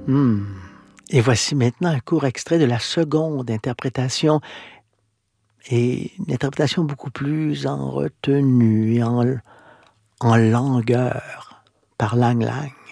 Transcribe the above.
Mmh. Et voici maintenant un court extrait de la seconde interprétation, et une interprétation beaucoup plus en retenue et en langueur par Lang Lang.